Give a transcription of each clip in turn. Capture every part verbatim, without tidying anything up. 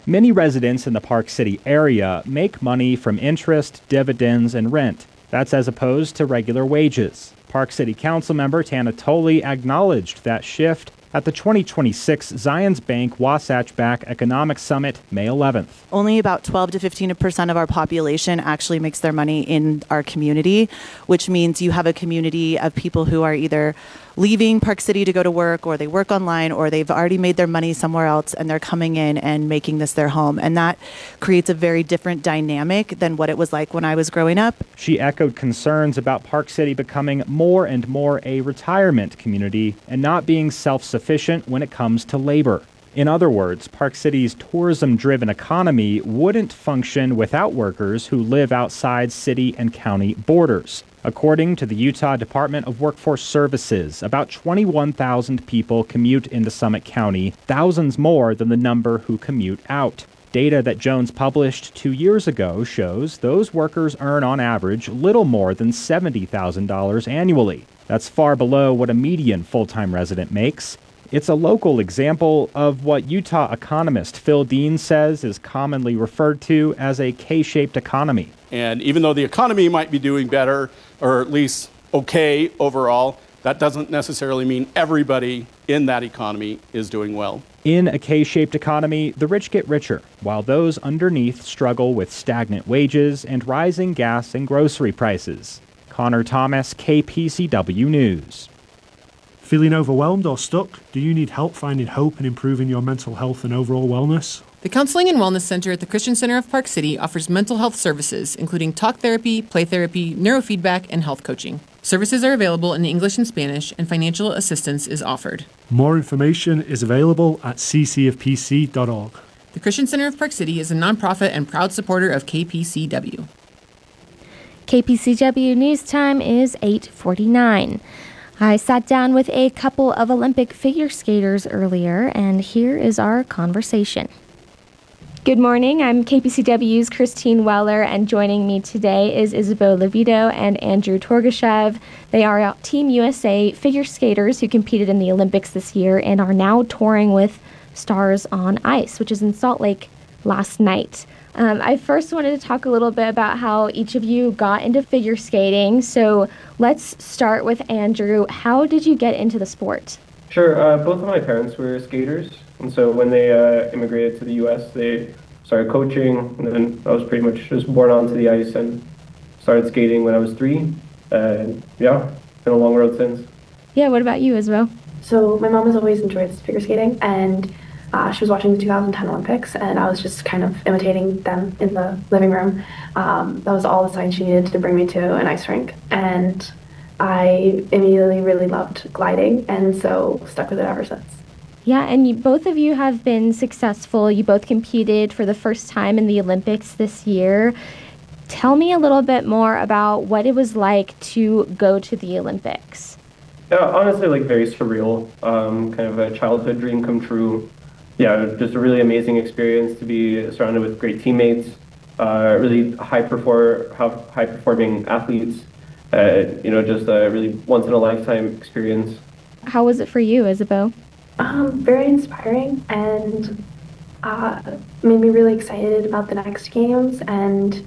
Many residents in the Park City area make money from interest, dividends, and rent. That's as opposed to regular wages. Park City Councilmember Tana Tolley acknowledged that shift at the twenty twenty-six Zions Bank Wasatch Back Economic Summit, May eleventh. Only about twelve to fifteen percent of our population actually makes their money in our community, which means you have a community of people who are either leaving Park City to go to work, or they work online, or they've already made their money somewhere else and they're coming in and making this their home. And that creates a very different dynamic than what it was like when I was growing up. She echoed concerns about Park City becoming more and more a retirement community and not being self-sufficient when it comes to labor. In other words, Park City's tourism-driven economy wouldn't function without workers who live outside city and county borders. According to the Utah Department of Workforce Services, about twenty-one thousand people commute into Summit County, thousands more than the number who commute out. Data that Jones published two years ago shows those workers earn on average little more than seventy thousand dollars annually. That's far below what a median full-time resident makes. It's a local example of what Utah economist Phil Dean says is commonly referred to as a K-shaped economy. And even though the economy might be doing better, or at least okay overall, that doesn't necessarily mean everybody in that economy is doing well. In a K-shaped economy, the rich get richer, while those underneath struggle with stagnant wages and rising gas and grocery prices. Connor Thomas, K P C W News. Feeling overwhelmed or stuck? Do you need help finding hope and improving your mental health and overall wellness? The Counseling and Wellness Center at the Christian Center of Park City offers mental health services, including talk therapy, play therapy, neurofeedback, and health coaching. Services are available in English and Spanish, and financial assistance is offered. More information is available at c c f p c dot org. The Christian Center of Park City is a nonprofit and proud supporter of K P C W. K P C W News Time is eight forty-nine. I sat down with a couple of Olympic figure skaters earlier, and here is our conversation. Good morning. I'm K P C W's Christine Weller, and joining me today is Isabeau Levito and Andrew Torgashev. They are Team U S A figure skaters who competed in the Olympics this year and are now touring with Stars on Ice, which is in Salt Lake last night. Um, I first wanted to talk a little bit about how each of you got into figure skating. So let's start with Andrew. How did you get into the sport? Sure. Uh, both of my parents were skaters. And so when they uh, immigrated to the U S, they started coaching. And then I was pretty much just born onto the ice and started skating when I was three. And yeah, been a long road since. Yeah, what about you, Isabel? So my mom has always enjoyed figure skating, and Uh, she was watching the two thousand ten Olympics, and I was just kind of imitating them in the living room. Um, that was all the signs she needed to bring me to an ice rink. And I immediately really loved gliding, and so stuck with it ever since. Yeah, and you, both of you have been successful. You both competed for the first time in the Olympics this year. Tell me a little bit more about what it was like to go to the Olympics. Yeah, honestly, like very surreal, um, kind of a childhood dream come true. Yeah, just a really amazing experience to be surrounded with great teammates, uh, really high perform, high performing athletes. Uh, you know, just a really once in a lifetime experience. How was it for you, Isabeau? Um, very inspiring, and uh, made me really excited about the next games. And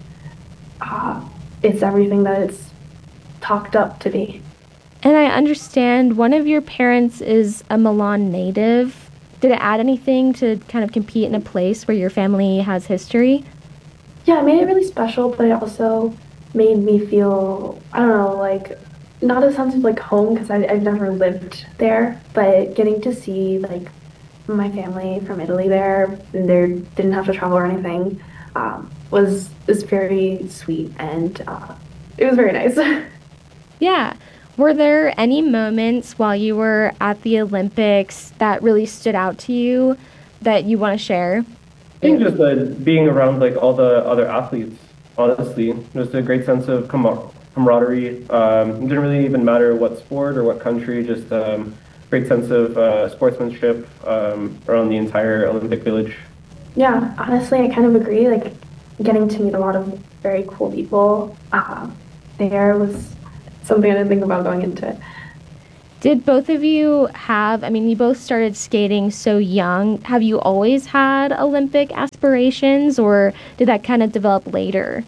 uh, it's everything that it's talked up to be. And I understand one of your parents is a Milan native. Did it add anything to kind of compete in a place where your family has history? Yeah, it made it really special, but it also made me feel, I don't know, like, not a sense of like home, because I've never lived there, but getting to see like my family from Italy there, and they didn't have to travel or anything, um, was, was very sweet, and uh, it was very nice. Yeah. Were there any moments while you were at the Olympics that really stood out to you that you want to share? I think just uh, being around like all the other athletes, honestly, just a great sense of camar- camaraderie. Um, it didn't really even matter what sport or what country, just um, great sense of uh, sportsmanship um, around the entire Olympic Village. Yeah, honestly, I kind of agree. Like, getting to meet a lot of very cool people uh, there was something I didn't think about going into it. Did both of you have, I mean, you both started skating so young. Have you always had Olympic aspirations, or did that kind of develop later?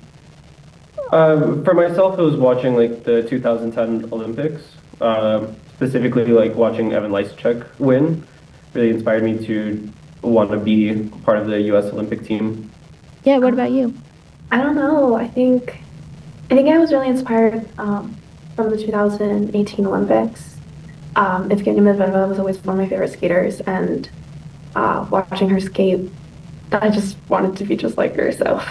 Um, for myself, it was watching like the two thousand ten Olympics, um, specifically like watching Evan Lysacek win. Really inspired me to want to be part of the U S Olympic team. Yeah, what about you? I don't know. I think I think I was really inspired um, from the two thousand eighteen Olympics. Um, Evgenia Medvedeva was always one of my favorite skaters, and uh, watching her skate, I just wanted to be just like her. So.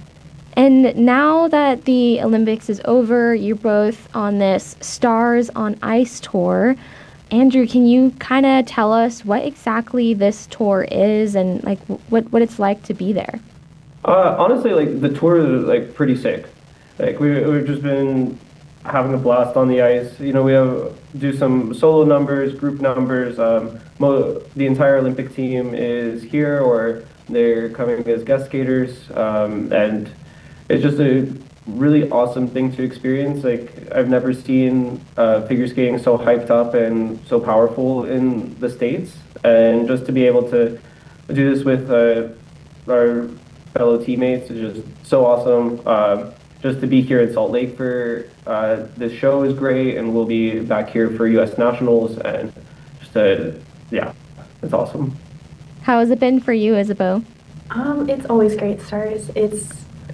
And now that the Olympics is over, you're both on this Stars on Ice tour. Andrew, can you kind of tell us what exactly this tour is and like what what it's like to be there? Uh, honestly, like the tour is like pretty sick. Like we we've just been having a blast on the ice. You know, we have do some solo numbers, group numbers. Um, mo- the entire Olympic team is here, or they're coming as guest skaters, um, and it's just a really awesome thing to experience. Like I've never seen uh, figure skating so hyped up and so powerful in the States, and just to be able to do this with uh, our fellow teammates is just so awesome. Um, just to be here in Salt Lake for uh, this show is great, and we'll be back here for U S Nationals, and just to, yeah, it's awesome. How has it been for you, Isabeau? Um, it's always great, Stars. It's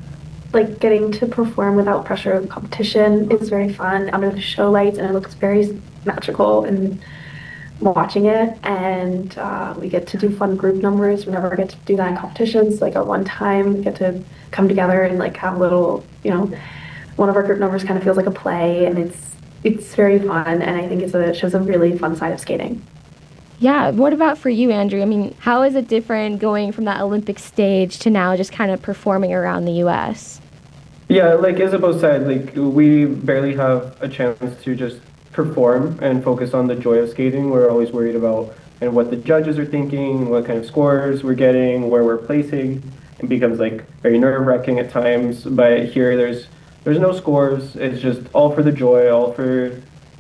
like getting to perform without pressure of competition is very fun under the show lights, and it looks very magical and watching it. And uh, we get to do fun group numbers. We never get to do that in competitions. Like at one time, we get to come together and like have a little, you know, one of our group numbers kind of feels like a play, and it's it's very fun. And I think it's a, it shows a really fun side of skating. Yeah, what about for you, Andrew? I mean, how is it different going from that Olympic stage to now just kind of performing around the U S? Yeah, like Isabeau said, like we barely have a chance to just perform and focus on the joy of skating. We're always worried about and what the judges are thinking, what kind of scores we're getting, where we're placing. It becomes like very nerve-wracking at times. But here, there's there's no scores. It's just all for the joy, all for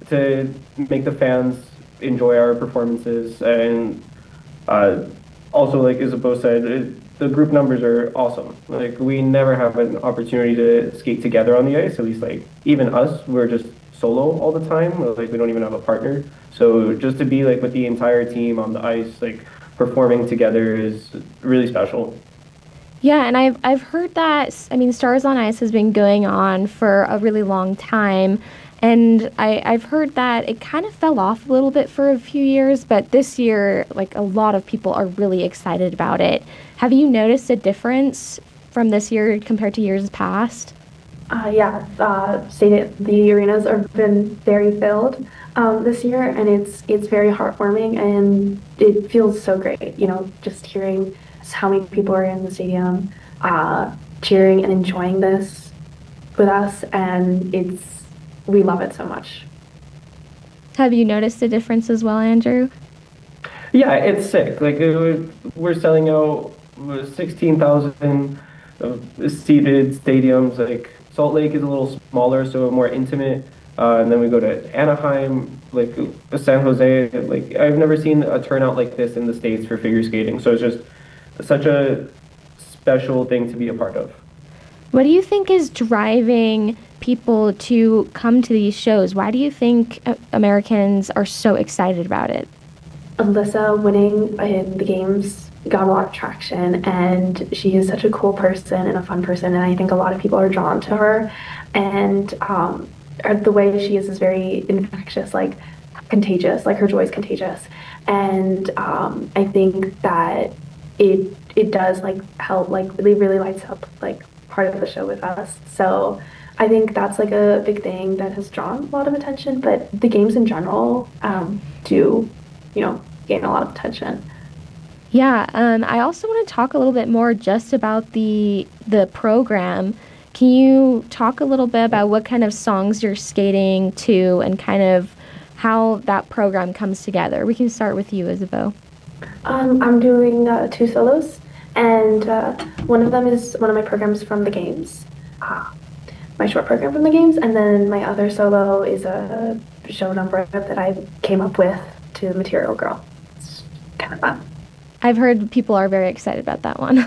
to make the fans enjoy our performances, and uh, also like Isabeau said, it, the group numbers are awesome. Like we never have an opportunity to skate together on the ice. At least like even us, we're just solo all the time. Like we don't even have a partner. So just to be like with the entire team on the ice, like performing together is really special. Yeah, and I've I've heard that, I mean, Stars on Ice has been going on for a really long time, and I, I've heard that it kind of fell off a little bit for a few years, but this year, like, a lot of people are really excited about it. Have you noticed a difference from this year compared to years past? Uh, yeah, uh, stadium, the arenas have been very filled um, this year, and it's it's very heartwarming, and it feels so great, you know, just hearing how many people are in the stadium uh, cheering and enjoying this with us, and it's we love it so much. Have you noticed a difference as well, Andrew? Yeah, it's sick. Like it, we're selling out sixteen thousand uh, seated stadiums. Like Salt Lake is a little smaller, so more intimate. Uh, and then we go to Anaheim, like San Jose. Like I've never seen a turnout like this in the States for figure skating. So it's just such a special thing to be a part of. What do you think is driving people to come to these shows? Why do you think Americans are so excited about it? Alyssa winning in the games got a lot of traction, and she is such a cool person and a fun person, and I think a lot of people are drawn to her. And um, the way she is is very infectious, like contagious, like her joy is contagious. And um, I think that it it does like help, like really really lights up like part of the show with us. So I think that's like a big thing that has drawn a lot of attention. But the games in general um, do, you know, gain a lot of attention. Yeah, um, I also want to talk a little bit more just about the the program. Can you talk a little bit about what kind of songs you're skating to and kind of how that program comes together? We can start with you, Isabeau. Um, I'm doing uh, two solos, and uh, one of them is one of my programs from the games, uh, my short program from the games, and then my other solo is a show number that I came up with to Material Girl. It's kind of fun. I've heard people are very excited about that one.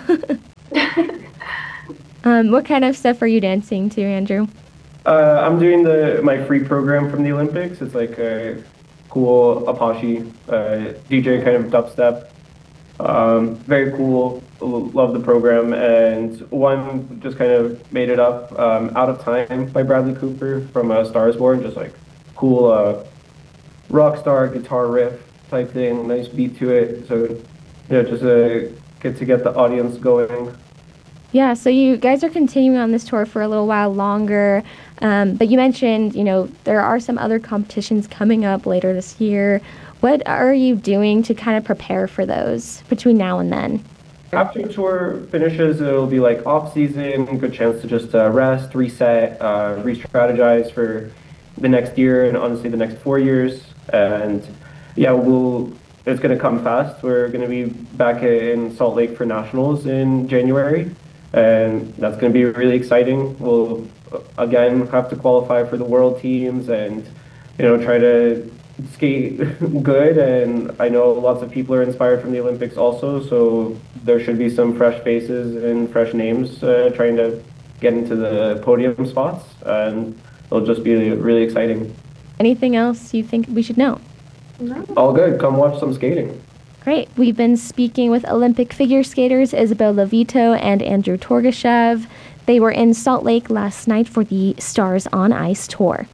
um, what kind of stuff are you dancing to, Andrew? Uh, I'm doing the my free program from the Olympics. It's like a cool Apache uh, D J kind of dubstep. Um, very cool. Love the program. And one just kind of made it up. Um, Out of Time by Bradley Cooper from uh, Star is Born. Just like cool uh, rock star guitar riff type thing. Nice beat to it. So yeah, just uh, get to get the audience going. Yeah, so you guys are continuing on this tour for a little while longer, um, but you mentioned, you know, there are some other competitions coming up later this year. What are you doing to kind of prepare for those between now and then? After the tour finishes, it'll be like off season, good chance to just uh, rest, reset, uh, re-strategize for the next year and honestly the next four years. And yeah, we'll. It's going to come fast. We're going to be back in Salt Lake for Nationals in January, and that's going to be really exciting. We'll, again, have to qualify for the world teams and, you know, try to skate good. And I know lots of people are inspired from the Olympics also, so there should be some fresh faces and fresh names uh, trying to get into the podium spots, and it'll just be really exciting. Anything else you think we should know? No. All good. Come watch some skating. Great. We've been speaking with Olympic figure skaters Isabel Levito and Andrew Torgashev. They were in Salt Lake last night for the Stars on Ice tour.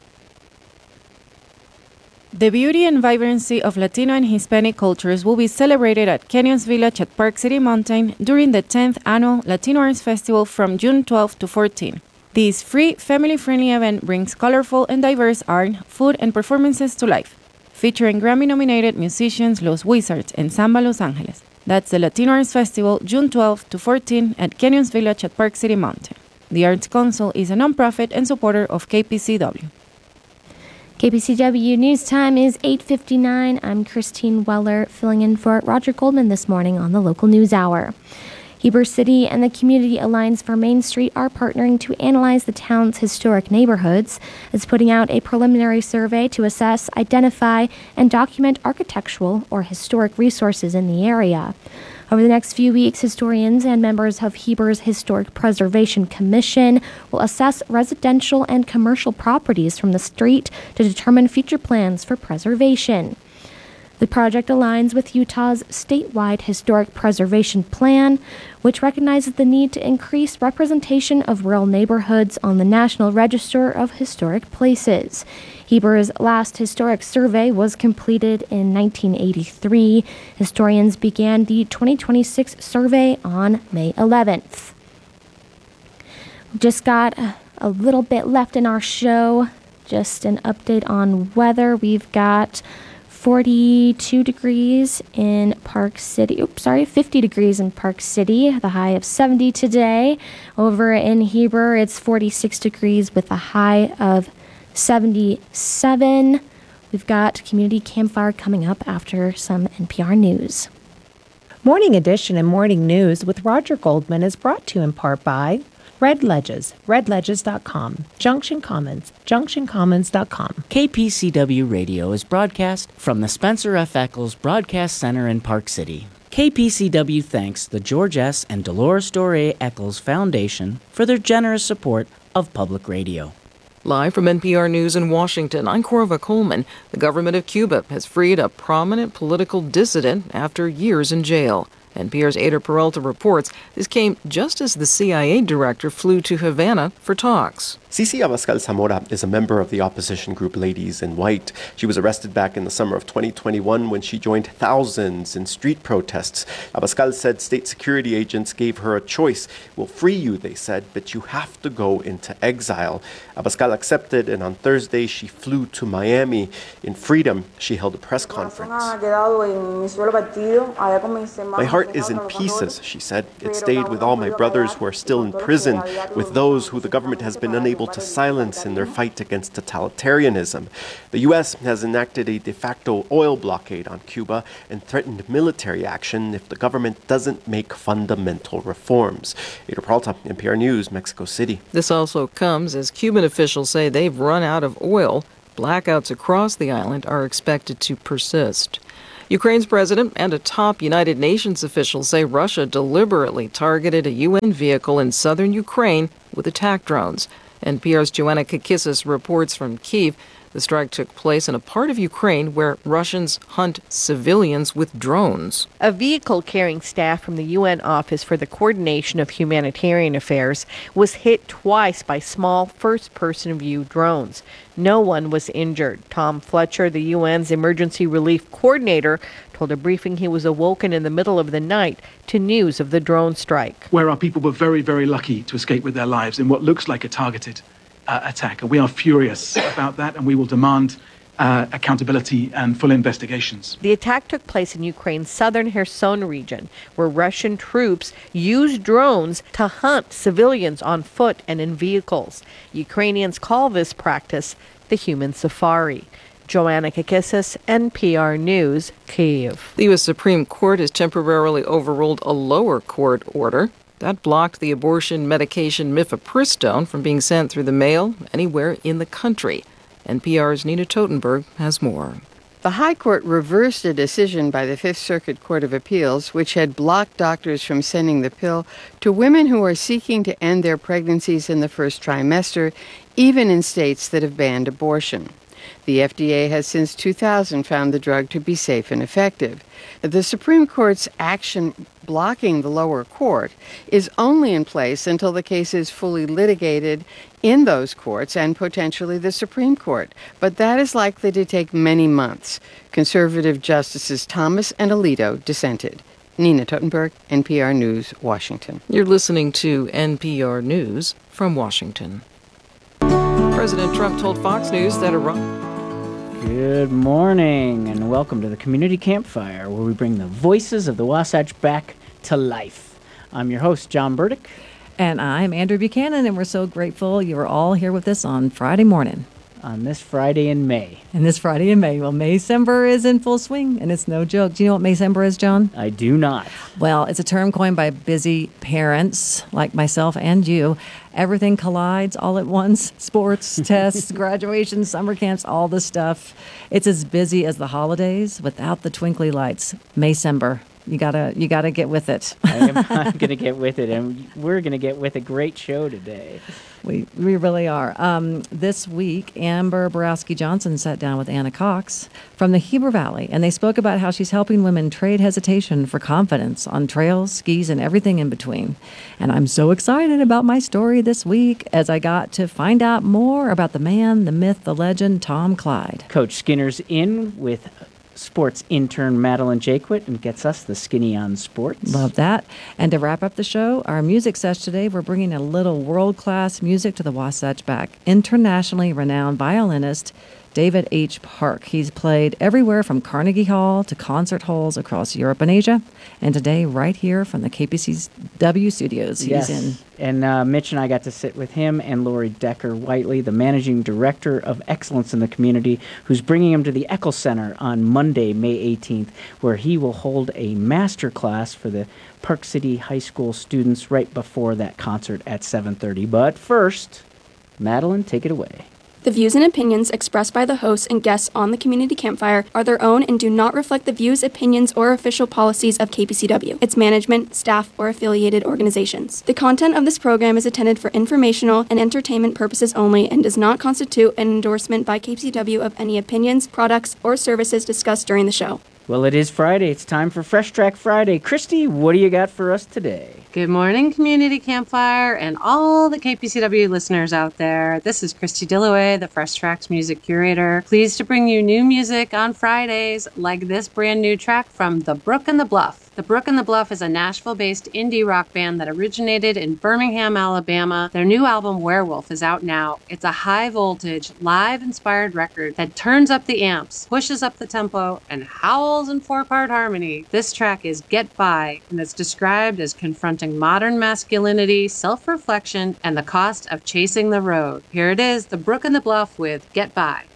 The beauty and vibrancy of Latino and Hispanic cultures will be celebrated at Canyons Village at Park City Mountain during the tenth Annual Latino Arts Festival from June twelfth to fourteenth. This free, family-friendly event brings colorful and diverse art, food, and performances to life, featuring Grammy-nominated musicians Los Wizards and Samba Los Angeles. That's the Latino Arts Festival, June twelfth to fourteenth at Canyons Village at Park City Mountain. The Arts Council is a nonprofit and supporter of K P C W. K P C W News Time is eight fifty-nine. I'm Christine Weller, filling in for Roger Goldman this morning on the Local News Hour. Heber City and the Community Alliance for Main Street are partnering to analyze the town's historic neighborhoods. It's putting out a preliminary survey to assess, identify, and document architectural or historic resources in the area. Over the next few weeks, historians and members of Heber's Historic Preservation Commission will assess residential and commercial properties from the street to determine future plans for preservation. The project aligns with Utah's statewide historic preservation plan, which recognizes the need to increase representation of rural neighborhoods on the National Register of Historic Places. Heber's last historic survey was completed in nineteen eighty-three. Historians began the twenty twenty-six survey on May eleventh. We've just got a little bit left in our show. Just an update on weather. We've got forty-two degrees in Park City. Oops, sorry, fifty degrees in Park City. The high of seventy today. Over in Heber, it's forty-six degrees with a high of seventy-seven. We've got Community Campfire coming up after some N P R news. Morning Edition and Morning News with Roger Goldman is brought to you in part by Red Ledges, red ledges dot com, Junction Commons, junction commons dot com. K P C W Radio is broadcast from the Spencer F. Eccles Broadcast Center in Park City. K P C W thanks the George S. and Dolores Doré Eccles Foundation for their generous support of public radio. Live from N P R News in Washington, I'm Corva Coleman. The government of Cuba has freed a prominent political dissident after years in jail. N P R's Ada Peralta reports this came just as the C I A director flew to Havana for talks. Cici Abascal Zamora is a member of the opposition group Ladies in White. She was arrested back in the summer of twenty twenty-one when she joined thousands in street protests. Abascal said state security agents gave her a choice. We'll free you, they said, but you have to go into exile. Abascal accepted, and on Thursday she flew to Miami. In freedom, she held a press conference. My heart is in pieces, she said. It stayed with all my brothers who are still in prison, with those who the government has been unable to silence in their fight against totalitarianism. The U S has enacted a de facto oil blockade on Cuba and threatened military action if the government doesn't make fundamental reforms. Ada Peralta, N P R News, Mexico City. This also comes as Cuban officials say they've run out of oil. Blackouts across the island are expected to persist. Ukraine's president and a top United Nations official say Russia deliberately targeted a U N vehicle in southern Ukraine with attack drones. N P R's Joanna Kakissis reports from Kyiv. The strike took place in a part of Ukraine where Russians hunt civilians with drones. A vehicle carrying staff from the U N Office for the Coordination of Humanitarian Affairs was hit twice by small first-person view drones. No one was injured. Tom Fletcher, the U N's emergency relief coordinator, told a briefing he was awoken in the middle of the night to news of the drone strike. Where our people were very, very lucky to escape with their lives in what looks like a targeted Uh, attack. And we are furious about that, and we will demand uh, accountability and full investigations. The attack took place in Ukraine's southern Kherson region, where Russian troops used drones to hunt civilians on foot and in vehicles. Ukrainians call this practice the human safari. Joanna Kakissis, N P R News, Kyiv. The U S Supreme Court has temporarily overruled a lower court order that blocked the abortion medication mifepristone from being sent through the mail anywhere in the country. N P R's Nina Totenberg has more. The High Court reversed a decision by the Fifth Circuit Court of Appeals, which had blocked doctors from sending the pill to women who are seeking to end their pregnancies in the first trimester, even in states that have banned abortion. The F D A has since two thousand found the drug to be safe and effective. The Supreme Court's action blocking the lower court is only in place until the case is fully litigated in those courts and potentially the Supreme Court. But that is likely to take many months. Conservative Justices Thomas and Alito dissented. Nina Totenberg, N P R News, Washington. You're listening to N P R News from Washington. President Trump told Fox News that Iran... Good morning, and welcome to the Community Campfire, where we bring the voices of the Wasatch back to life. I'm your host, John Burdick. And I'm Andrew Buchanan, and we're so grateful you are all here with us on Friday morning. On this Friday in May. And this Friday in May. Well, Maycember is in full swing, and it's no joke. Do you know what Maycember is, John? I do not. Well, it's a term coined by busy parents like myself and you. Everything collides all at once. Sports, tests, graduations, summer camps, all the stuff. It's as busy as the holidays without the twinkly lights. Maycember. You gotta, you gotta get with it. I am I'm gonna get with it, and we're gonna get with a great show today. We we really are. Um, this week, Amber Borowski Johnson sat down with Anna Cox from the Heber Valley, and they spoke about how she's helping women trade hesitation for confidence on trails, skis, and everything in between. And I'm so excited about my story this week as I got to find out more about the man, the myth, the legend, Tom Clyde. Coach Skinner's in with sports intern Madeline Jaquit and gets us the skinny on sports. Love that. And to wrap up the show, our music sesh today, we're bringing a little world-class music to the Wasatch back. Internationally renowned violinist David H. Park. He's played everywhere from Carnegie Hall to concert halls across Europe and Asia. And today, right here from the K P C W studios, he's yes. in. And uh, Mitch and I got to sit with him and Lori Decker-Whiteley, the Managing Director of Excellence in the Community, who's bringing him to the Eccles Center on Monday, May eighteenth, where he will hold a master class for the Park City High School students right before that concert at seven thirty. But first, Madeline, take it away. The views and opinions expressed by the hosts and guests on the Community Campfire are their own and do not reflect the views, opinions, or official policies of K P C W, its management, staff, or affiliated organizations. The content of this program is intended for informational and entertainment purposes only and does not constitute an endorsement by K P C W of any opinions, products, or services discussed during the show. Well, it is Friday. It's time for Fresh Track Friday. Christy, what do you got for us today? Good morning, Community Campfire, and all the K P C W listeners out there. This is Christy Dillaway, the Fresh Tracks music curator. Pleased to bring you new music on Fridays, like this brand new track from The Brook and the Bluff. The Brook and the Bluff is a Nashville-based indie rock band that originated in Birmingham, Alabama. Their new album, Werewolf, is out now. It's a high-voltage, live-inspired record that turns up the amps, pushes up the tempo, and howls in four-part harmony. This track is Get By, and it's described as confronting modern masculinity, self-reflection, and the cost of chasing the road. Here it is, The Brook and the Bluff with Get By.